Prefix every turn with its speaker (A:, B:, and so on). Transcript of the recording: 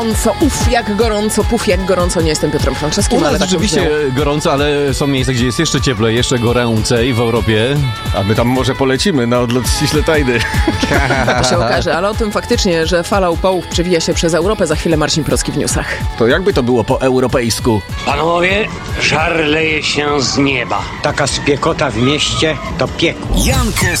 A: Jak gorąco, jak gorąco. Nie jestem Piotrem Franczewskim,
B: U nas
A: ale tak
B: rzeczywiście gorąco, ale są miejsca, gdzie jest jeszcze cieplej, jeszcze goręcej w Europie.
C: A my tam może polecimy na odlot ściśle tajny.
A: to się okaże, ale o tym faktycznie, że fala upałów przewija się przez Europę. Za chwilę Marcin Procki w newsach.
C: To jakby to było po europejsku?
D: Panowie, żar leje się z nieba.
E: Taka spiekota w mieście to piekło.
F: Jan